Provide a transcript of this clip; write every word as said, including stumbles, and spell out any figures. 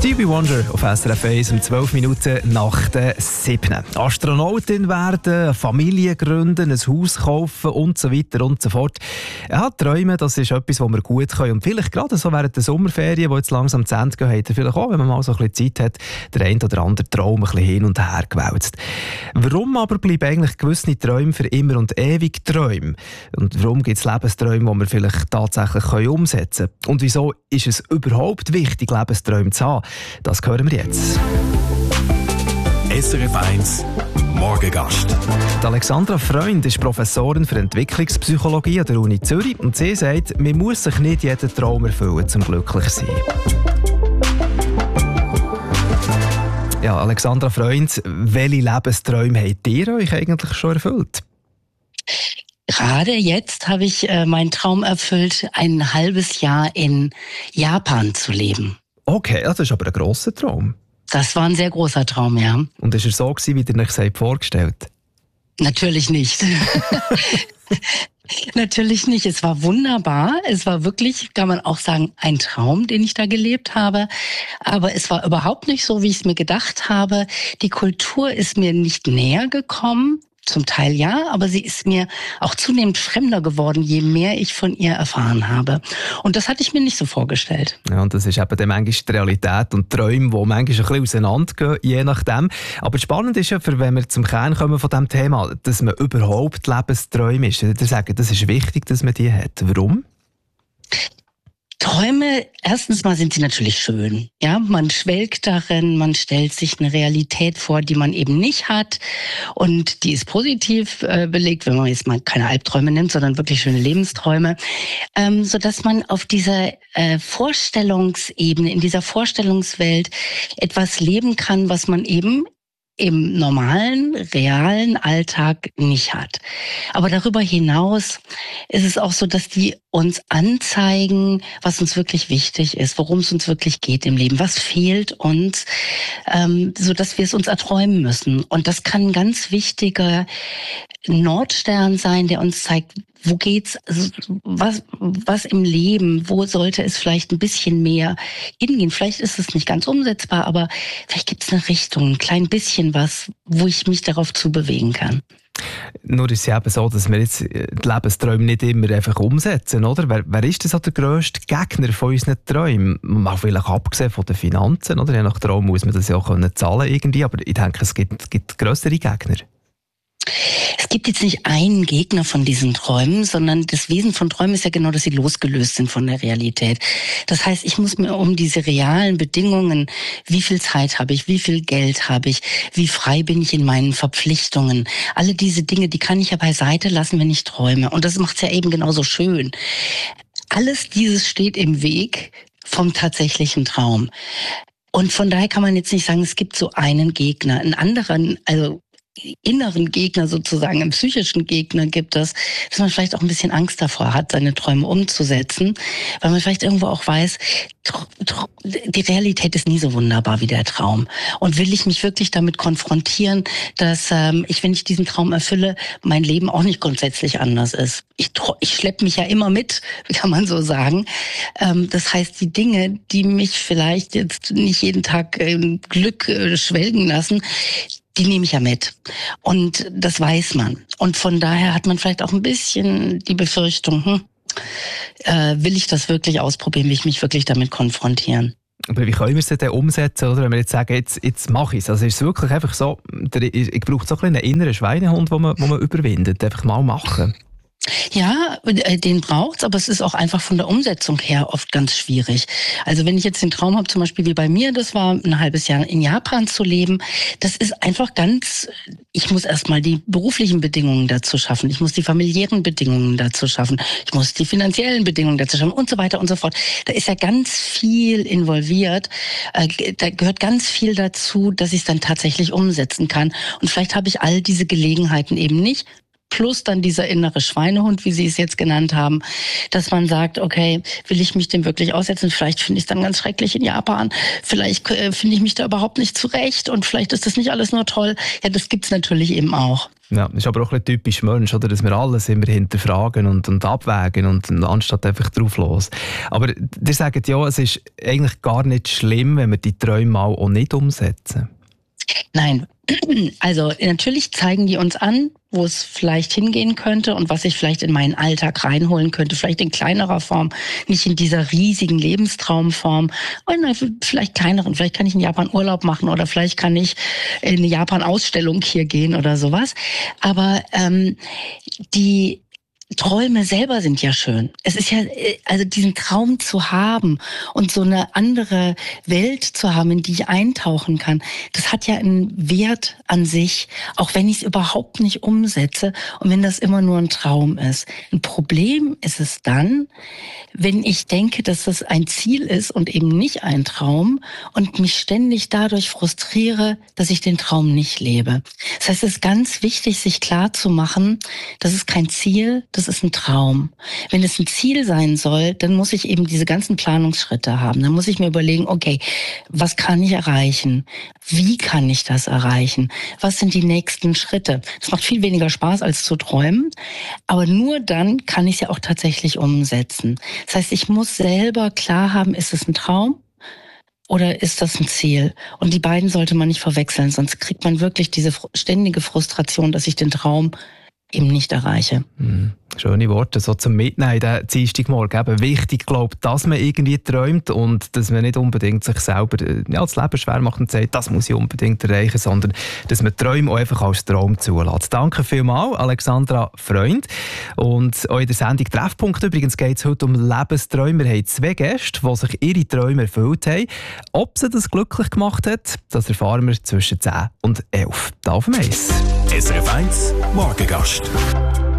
Stevie Wonder auf S R F eins um zwölf Minuten nach der sieben. Astronautin werden, Familie gründen, ein Haus kaufen und so weiter und so fort. Ja, Träume, das ist etwas, was wir gut können. Und vielleicht gerade so während der Sommerferien, die jetzt langsam zu Ende gehen, hat er vielleicht auch, wenn man mal so ein bisschen Zeit hat, der ein oder andere Traum ein bisschen hin und her gewälzt. Warum aber bleiben eigentlich gewisse Träume für immer und ewig Träume? Und warum gibt es Lebensträume, die wir vielleicht tatsächlich können umsetzen können? Und wieso ist es überhaupt wichtig, Lebensträume zu haben? Das hören wir jetzt. S R F eins Morgengast. Die Alexandra Freund ist Professorin für Entwicklungspsychologie an der Uni Zürich und sie sagt, man muss sich nicht jeden Traum erfüllen, um glücklich zu sein. Ja, Alexandra Freund, welche Lebensträume habt ihr euch eigentlich schon erfüllt? Gerade jetzt habe ich äh, meinen Traum erfüllt, ein halbes Jahr in Japan zu leben. Okay, das ist aber ein grosser Traum. Das war ein sehr großer Traum, ja. Und ist er so gewesen, wie ihr euch das vorgestellt? Natürlich nicht. Natürlich nicht. Es war wunderbar. Es war wirklich, kann man auch sagen, ein Traum, den ich da gelebt habe. Aber es war überhaupt nicht so, wie ich es mir gedacht habe. Die Kultur ist mir nicht näher gekommen. Zum Teil ja, aber sie ist mir auch zunehmend fremder geworden, je mehr ich von ihr erfahren habe. Und das hatte ich mir nicht so vorgestellt. Ja, und das ist eben dann manchmal die Realität und die Träume, die manchmal ein bisschen auseinandergehen, je nachdem. Aber spannend ist ja, für, wenn wir zum Kern kommen von diesem Thema, dass man überhaupt Lebensträume ist. Ich würde sagen, das ist wichtig, dass man die hat. Warum? Träume, erstens mal sind sie natürlich schön. Ja, man schwelgt darin, man stellt sich eine Realität vor, die man eben nicht hat. Und die ist positiv äh, belegt, wenn man jetzt mal keine Albträume nimmt, sondern wirklich schöne Lebensträume. Ähm, sodass man auf dieser äh, Vorstellungsebene, in dieser Vorstellungswelt etwas leben kann, was man eben im normalen, realen Alltag nicht hat. Aber darüber hinaus ist es auch so, dass die uns anzeigen, was uns wirklich wichtig ist, worum es uns wirklich geht im Leben, was fehlt uns, ähm, so dass wir es uns erträumen müssen. Und das kann ein ganz wichtiger Nordstern sein, der uns zeigt, wo geht's, also was, was im Leben, wo sollte es vielleicht ein bisschen mehr hingehen? Vielleicht ist es nicht ganz umsetzbar, aber vielleicht gibt es eine Richtung, ein klein bisschen was, wo ich mich darauf zubewegen kann. Nur ist es eben so, dass wir jetzt die Lebensträume nicht immer einfach umsetzen, oder? Wer, wer ist das auch der grösste Gegner von unseren Träumen? Mal vielleicht abgesehen von den Finanzen, oder? Je nach Traum muss man das ja auch können zahlen irgendwie, aber ich denke, es gibt, gibt grössere Gegner. Es gibt jetzt nicht einen Gegner von diesen Träumen, sondern das Wesen von Träumen ist ja genau, dass sie losgelöst sind von der Realität. Das heißt, ich muss mir um diese realen Bedingungen, wie viel Zeit habe ich, wie viel Geld habe ich, wie frei bin ich in meinen Verpflichtungen, alle diese Dinge, die kann ich ja beiseite lassen, wenn ich träume. Und das macht es ja eben genauso schön. Alles dieses steht im Weg vom tatsächlichen Traum. Und von daher kann man jetzt nicht sagen, es gibt so einen Gegner. Einen anderen, also inneren Gegner sozusagen, einen psychischen Gegner gibt es, dass man vielleicht auch ein bisschen Angst davor hat, seine Träume umzusetzen, weil man vielleicht irgendwo auch weiß, die Realität ist nie so wunderbar wie der Traum. Und will ich mich wirklich damit konfrontieren, dass ähm, ich, wenn ich diesen Traum erfülle, mein Leben auch nicht grundsätzlich anders ist. Ich, ich schleppe mich ja immer mit, kann man so sagen. Ähm, das heißt, die Dinge, die mich vielleicht jetzt nicht jeden Tag im Glück äh, schwelgen lassen, die nehme ich ja mit. Und das weiß man. Und von daher hat man vielleicht auch ein bisschen die Befürchtung, hm, äh, will ich das wirklich ausprobieren, will ich mich wirklich damit konfrontieren? Aber wie können wir es denn umsetzen, oder? Wenn wir jetzt sagen, jetzt, jetzt mache ich es. Also ist es wirklich einfach so, ich brauche so ein einen inneren Schweinehund, den man, den man überwindet. Einfach mal machen. Ja, den braucht's, aber es ist auch einfach von der Umsetzung her oft ganz schwierig. Also wenn ich jetzt den Traum habe, zum Beispiel wie bei mir, das war ein halbes Jahr in Japan zu leben, das ist einfach ganz, ich muss erstmal die beruflichen Bedingungen dazu schaffen, ich muss die familiären Bedingungen dazu schaffen, ich muss die finanziellen Bedingungen dazu schaffen und so weiter und so fort. Da ist ja ganz viel involviert, da gehört ganz viel dazu, dass ich es dann tatsächlich umsetzen kann. Und vielleicht habe ich all diese Gelegenheiten eben nicht. Plus dann dieser innere Schweinehund, wie Sie es jetzt genannt haben, dass man sagt, okay, will ich mich dem wirklich aussetzen? Vielleicht finde ich es dann ganz schrecklich in Japan. Vielleicht äh, finde ich mich da überhaupt nicht zurecht und vielleicht ist das nicht alles nur toll. Ja, das gibt's natürlich eben auch. Ja, das ist aber auch ein bisschen typisch Mensch, oder? Dass wir alles immer hinterfragen und, und abwägen und, und anstatt einfach drauf los. Aber ihr sagt ja, es ist eigentlich gar nicht schlimm, wenn wir die Träume mal auch nicht umsetzen. Nein, also natürlich zeigen die uns an, wo es vielleicht hingehen könnte und was ich vielleicht in meinen Alltag reinholen könnte, vielleicht in kleinerer Form, nicht in dieser riesigen Lebenstraumform, sondern vielleicht kleineren. Vielleicht kann ich in Japan Urlaub machen oder vielleicht kann ich in eine Japan-Ausstellung hier gehen oder sowas. Aber ähm, die Träume selber sind ja schön. Es ist ja, also diesen Traum zu haben und so eine andere Welt zu haben, in die ich eintauchen kann, das hat ja einen Wert an sich, auch wenn ich es überhaupt nicht umsetze und wenn das immer nur ein Traum ist. Ein Problem ist es dann, wenn ich denke, dass das ein Ziel ist und eben nicht ein Traum und mich ständig dadurch frustriere, dass ich den Traum nicht lebe. Das heißt, es ist ganz wichtig, sich klar zu machen, das ist kein Ziel, das ist ein Traum. Wenn es ein Ziel sein soll, dann muss ich eben diese ganzen Planungsschritte haben. Dann muss ich mir überlegen, okay, was kann ich erreichen? Wie kann ich das erreichen? Was sind die nächsten Schritte? Das macht viel weniger Spaß als zu träumen, aber nur dann kann ich es ja auch tatsächlich umsetzen. Das heißt, ich muss selber klar haben, ist es ein Traum? Oder ist das ein Ziel? Und die beiden sollte man nicht verwechseln, sonst kriegt man wirklich diese ständige Frustration, dass ich den Traum eben nicht erreiche. Mhm. Schöne Worte, so zum Mitnehmen in den Dienstagmorgen. Eben wichtig, glaube ich, dass man irgendwie träumt und dass man nicht unbedingt sich selber ja, das Leben schwer macht und sagt, das muss ich unbedingt erreichen, sondern dass man Träume auch einfach als Traum zulässt. Danke vielmals, Alexandra Freund. Und auch in der Sendung Treffpunkt übrigens geht es heute um Lebensträume. Wir haben zwei Gäste, die sich ihre Träume erfüllt haben. Ob sie das glücklich gemacht hat, das erfahren wir zwischen zehn und elf. Da auf dem Eis. S R F eins Morgengast.